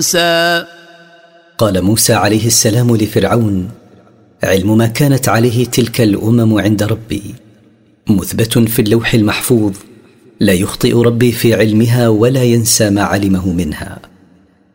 موسى. قال موسى عليه السلام لفرعون: علم ما كانت عليه تلك الأمم عند ربي مثبت في اللوح المحفوظ، لا يخطئ ربي في علمها ولا ينسى ما علمه منها.